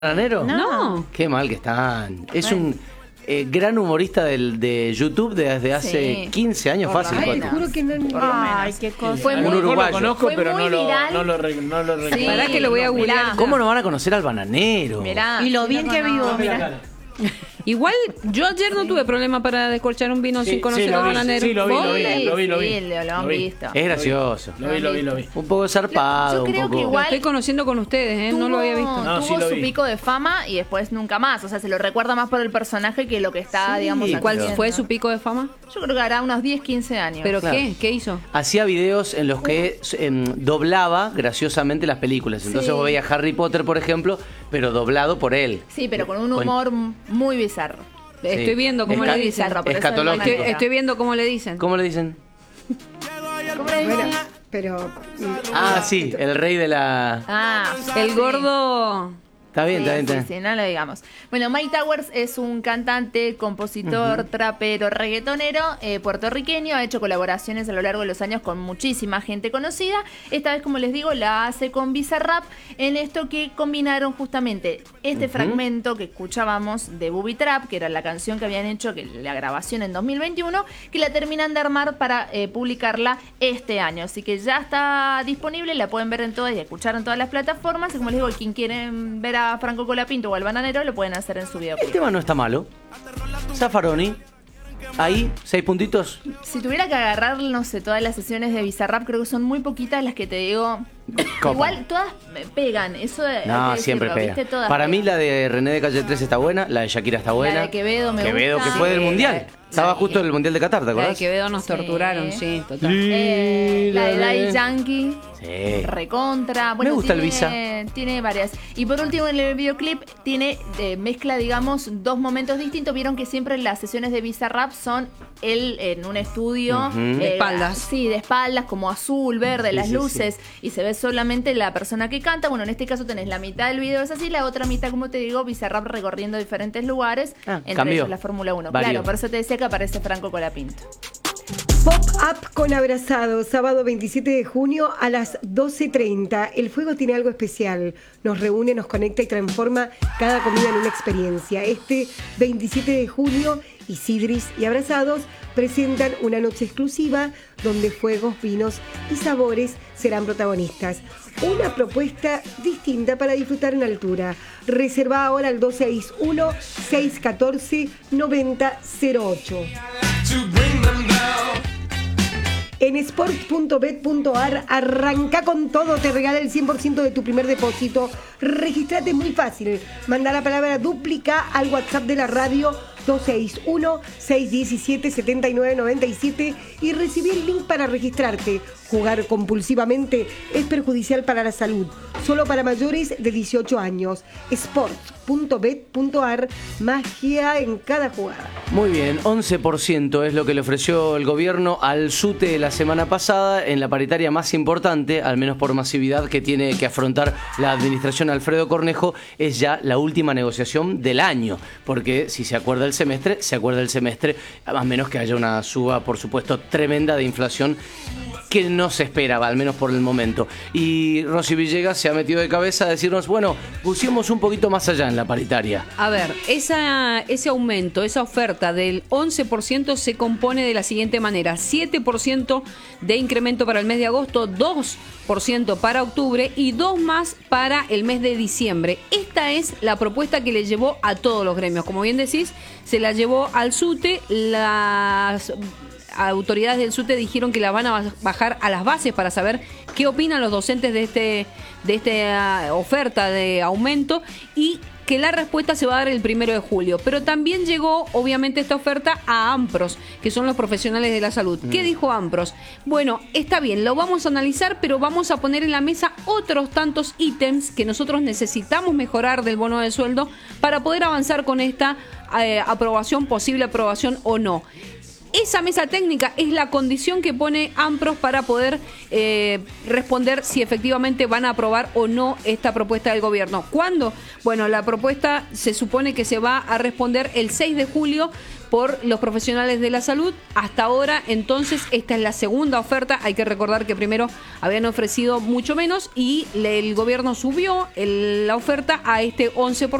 ¿Bananero? No. Qué mal que están. Es un gran humorista de YouTube desde hace 15 años fácil. Ay, te juro que no. Ay, qué cosa. Fue Un muy, uruguayo. Lo conozco, Fue pero muy no lo viral. recuerdo. Sí. Pará que lo voy a googlear. ¿Cómo no van a conocer al bananero? Mirá, Y lo sí bien que vivo, conozco. mirá. Igual, yo ayer no tuve problema para descorchar un vino sin conocer lo al vi, bananero. sí, lo vi, ¿Vos? lo vi. Sí, lo han vi. visto. Es gracioso. Lo vi. Un poco zarpado, Yo creo un que poco. Lo igual estoy conociendo con ustedes, no lo había visto. No, sí tuvo lo su vi. pico de fama y después nunca más. O sea, se lo recuerda más por el personaje que lo que está, Sí, digamos, pero- ¿Cuál haciendo. fue su pico de fama? Yo creo que hará unos 10, 15 años. ¿Pero Claro. qué? ¿Qué hizo? Hacía videos en los que doblaba graciosamente las películas. Entonces Sí. vos veías Harry Potter, por ejemplo, pero doblado por él. Sí, pero con un humor muy bizarro. Estoy viendo cómo Esca- le dicen. Bizarro, pero eso es escatológico. bananero. Estoy viendo cómo le dicen. ¿Cómo le dicen? ¿Cómo le dicen? Bueno, pero. Ah, sí, el rey de la... Ah, El sí. gordo. Está bien, está bien, está bien. Sí, no lo digamos. Bueno, Mike Towers es un cantante, compositor, trapero, reggaetonero puertorriqueño. Ha hecho colaboraciones a lo largo de los años con muchísima gente conocida. Esta vez, como les digo, la hace con Bizarrap en esto que combinaron justamente este fragmento que escuchábamos de Booby Trap, que era la canción que habían hecho, que la grabación en 2021, que la terminan de armar para publicarla este año. Así que ya está disponible, la pueden ver en todas y escuchar en todas las plataformas. Y como les digo, quien quieren ver a Franco Colapinto o al Bananero, lo pueden hacer en su El videoclip. tema no está malo. Zaffaroni. Ahí, 6 puntitos. Si tuviera que agarrar, no sé, todas las sesiones de Bizarrap, creo que son muy poquitas las que te digo. Copa. Igual todas pegan, eso hay No, que siempre decirlo, pega. ¿viste? Todas Para mí pegan. la de René de Calle 13 está buena, la de Shakira está buena. La de Quevedo me Quevedo, gusta. que fue del Sí, Mundial. Estaba sí. justo en el Mundial de Qatar, ¿te La de acordás? Quevedo nos Sí. torturaron, sí, total. La de Daddy Yankee. Sí. Recontra. Bueno, Me gusta el tiene varias. Y por último, en el videoclip tiene mezcla, digamos, dos momentos distintos. Vieron que siempre las sesiones de Bizarrap son él en un estudio. Ujú. De espaldas. Sí, de espaldas, como azul, verde, Sí, las sí, luces. Y se ve solamente la persona que canta. Bueno, en este caso tenés la mitad del video es así, la otra mitad, como te digo, Bizarrap recorriendo diferentes lugares. Entre cambió. ellos la Fórmula 1. Varió. Claro, por eso te decía que aparece Franco Colapinto. Pop-up con Abrazado, sábado 27 de junio a las 12:30. El fuego tiene algo especial. Nos reúne, nos conecta y transforma cada comida en una experiencia. Este 27 de junio, Isidris y Abrazados presentan una noche exclusiva donde fuegos, vinos y sabores serán protagonistas. Una propuesta distinta para disfrutar en altura. Reserva ahora al 261-614-9008. En sport.bet.ar arranca con todo, te regala el 100% de tu primer depósito. Registrate muy fácil. Manda la palabra dúplica al WhatsApp de la radio 261-617-7997 y recibí el link para registrarte. Jugar compulsivamente es perjudicial para la salud. Solo para mayores de 18 años. Sport.bet.ar, magia en cada jugada. Muy bien, 11% es lo que le ofreció el gobierno al SUTE la semana pasada en la paritaria más importante, al menos por masividad que tiene que afrontar la administración Alfredo Cornejo. Es ya la última negociación del año, porque si se acuerda el semestre, se acuerda el semestre, a menos que haya una suba, por supuesto, tremenda de inflación que no se esperaba, al menos por el momento. Y Rosy Villegas se ha metido de cabeza a decirnos, bueno, pusimos un poquito más allá en la paritaria. A ver, ese aumento, esa oferta del 11% se compone de la siguiente manera: 7% de incremento para el mes de agosto, 2% para octubre y 2 más para el mes de diciembre. Esta es la propuesta que le llevó a todos los gremios. Como bien decís, se la llevó al SUTE. Las autoridades del SUTE dijeron que la van a bajar a las bases para saber qué opinan los docentes de esta oferta de aumento, y que la respuesta se va a dar el 1 de julio. Pero también llegó, obviamente, esta oferta a AMPROS, que son los profesionales de la salud. ¿Qué dijo AMPROS? Bueno, está bien, lo vamos a analizar, pero vamos a poner en la mesa otros tantos ítems que nosotros necesitamos mejorar del bono de sueldo para poder avanzar con esta aprobación, posible aprobación o no. Esa mesa técnica es la condición que pone AMPROS para poder responder si efectivamente van a aprobar o no esta propuesta del gobierno. ¿Cuándo? Bueno, la propuesta se supone que se va a responder el 6 de julio por los profesionales de la salud. Hasta ahora, entonces, esta es la segunda oferta. Hay que recordar que primero habían ofrecido mucho menos y el gobierno subió la oferta a este 11%.